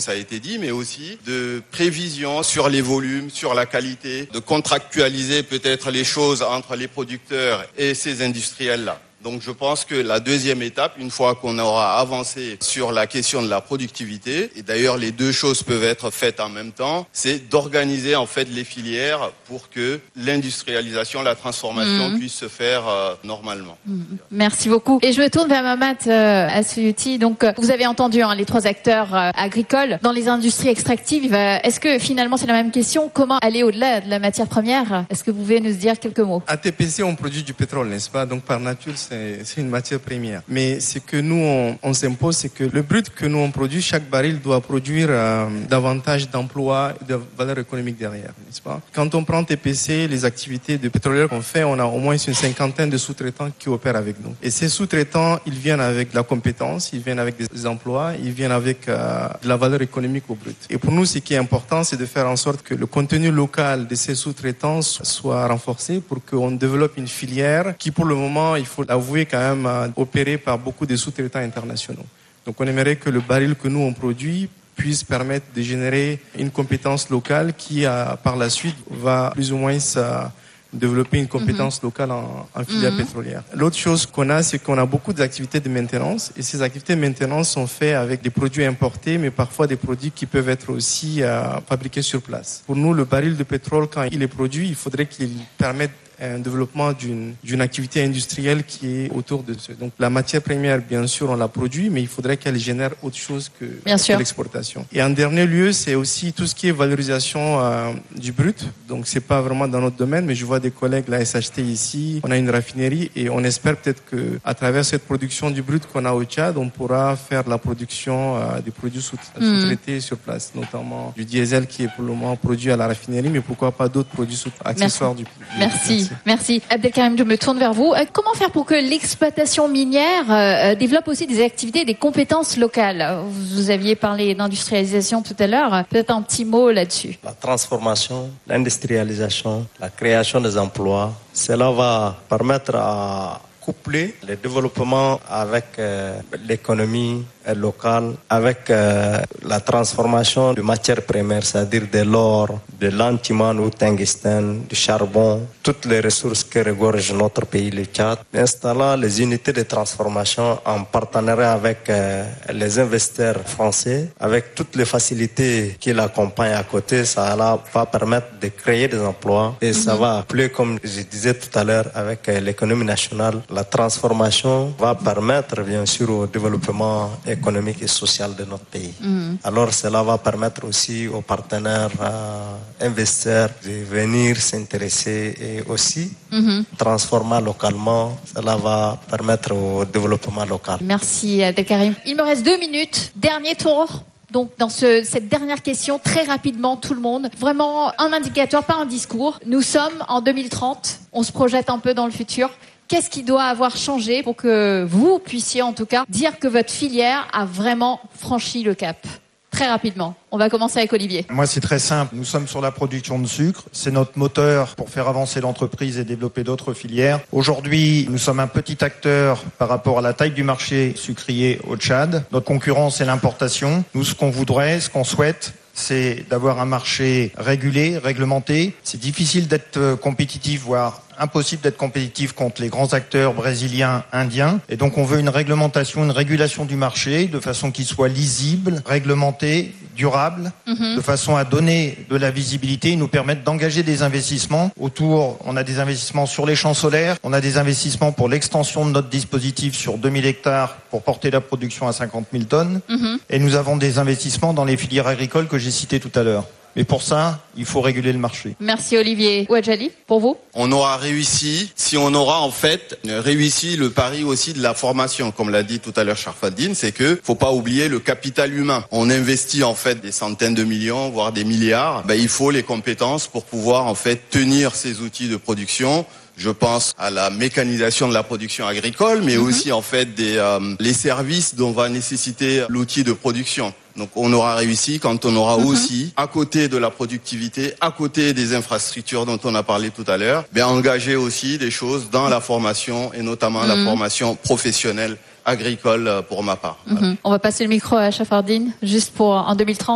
ça a été dit, mais aussi de prévision sur les volumes, sur la qualité, de contractualiser peut-être les choses entre les producteurs et ces industriels-là. Donc je pense que la deuxième étape, une fois qu'on aura avancé sur la question de la productivité, et d'ailleurs les deux choses peuvent être faites en même temps, c'est d'organiser en fait les filières pour que l'industrialisation, la transformation puisse se faire normalement. Merci beaucoup. Et je me tourne vers Mamat Assouti. Donc vous avez entendu les trois acteurs agricoles dans les industries extractives. Est-ce que finalement c'est la même question? Comment aller au-delà de la matière première? Est-ce que vous pouvez nous dire quelques mots? À TPC, on produit du pétrole, n'est-ce pas? Donc par nature, c'est une matière première. Mais ce que nous, on s'impose, c'est que le brut que nous, on produit, chaque baril doit produire davantage d'emplois et de valeur économique derrière, n'est-ce pas? Quand on prend TPC, les activités de pétrolières qu'on fait, on a au moins une cinquantaine de sous-traitants qui opèrent avec nous. Et ces sous-traitants, ils viennent avec de la compétence, ils viennent avec des emplois, ils viennent avec de la valeur économique au brut. Et pour nous, ce qui est important, c'est de faire en sorte que le contenu local de ces sous-traitants soit renforcé pour qu'on développe une filière qui, pour le moment, il faut l'avouer, quand même opérée par beaucoup de sous-traitants internationaux. Donc on aimerait que le baril que nous, on produit puisse permettre de générer une compétence locale qui, par la suite, va plus ou moins développer une compétence locale en filière pétrolière. L'autre chose qu'on a, c'est qu'on a beaucoup d'activités de maintenance, et ces activités de maintenance sont faites avec des produits importés, mais parfois des produits qui peuvent être aussi fabriqués sur place. Pour nous, le baril de pétrole, quand il est produit, il faudrait qu'il permette un développement d'une activité industrielle qui est autour de ce. Donc la matière première, bien sûr, on la produit, mais il faudrait qu'elle génère autre chose que l'exportation. Et en dernier lieu, c'est aussi tout ce qui est valorisation du brut. Donc c'est pas vraiment dans notre domaine, mais je vois des collègues, la SHT ici, on a une raffinerie et on espère peut-être que à travers cette production du brut qu'on a au Tchad, on pourra faire la production des produits sous-traités sur place, notamment du diesel qui est pour le moment produit à la raffinerie, mais pourquoi pas d'autres produits accessoires du Merci. Abdelkarim, je me tourne vers vous. Comment faire pour que l'exploitation minière développe aussi des activités et des compétences locales? Vous aviez parlé d'industrialisation tout à l'heure. Peut-être un petit mot là-dessus. La transformation, l'industrialisation, la création des emplois, cela va permettre à coupler le développement avec l'économie locale, avec la transformation de matières premières, c'est-à-dire de l'or, de l'antimone ou tungstène, du charbon, toutes les ressources que regorge notre pays, le Tchad, installant les unités de transformation en partenariat avec les investisseurs français, avec toutes les facilités qui l'accompagnent à côté, ça va permettre de créer des emplois et ça va plus, comme je disais tout à l'heure, avec l'économie nationale. La transformation va permettre, bien sûr, au développement économique et social de notre pays. Alors, cela va permettre aussi aux partenaires investisseurs de venir s'intéresser et aussi transformer localement. Cela va permettre au développement local. Merci, Abdelkarim. Il me reste 2 minutes. Dernier tour. Donc, dans cette dernière question, très rapidement, tout le monde, vraiment un indicateur, pas un discours. Nous sommes en 2030. On se projette un peu dans le futur. Qu'est-ce qui doit avoir changé pour que vous puissiez, en tout cas, dire que votre filière a vraiment franchi le cap? Très rapidement. On va commencer avec Olivier. Moi, c'est très simple. Nous sommes sur la production de sucre. C'est notre moteur pour faire avancer l'entreprise et développer d'autres filières. Aujourd'hui, nous sommes un petit acteur par rapport à la taille du marché sucrier au Tchad. Notre concurrence, c'est l'importation. Nous, ce qu'on voudrait, ce qu'on souhaite, c'est d'avoir un marché régulé, réglementé. C'est difficile d'être compétitif, voire impossible d'être compétitif contre les grands acteurs brésiliens, indiens. Et donc on veut une réglementation, une régulation du marché de façon qu'il soit lisible, réglementé, durable, de façon à donner de la visibilité et nous permettre d'engager des investissements autour. On a des investissements sur les champs solaires, on a des investissements pour l'extension de notre dispositif sur 2000 hectares pour porter la production à 50 000 tonnes. Et nous avons des investissements dans les filières agricoles que j'ai citées tout à l'heure. Mais pour ça, il faut réguler le marché. Merci Olivier. Ouadjali, pour vous? On aura réussi, si on aura en fait réussi le pari aussi de la formation, comme l'a dit tout à l'heure Sharfadine, c'est que faut pas oublier le capital humain. On investit en fait des centaines de millions, voire des milliards. Il faut les compétences pour pouvoir en fait tenir ces outils de production. Je pense à la mécanisation de la production agricole, mais aussi en fait les services dont va nécessiter l'outil de production. Donc on aura réussi quand on aura aussi, à côté de la productivité, à côté des infrastructures dont on a parlé tout à l'heure, engagé aussi des choses dans la formation et notamment la formation professionnelle agricole pour ma part. On va passer le micro à Sharfadine, juste pour en 2030.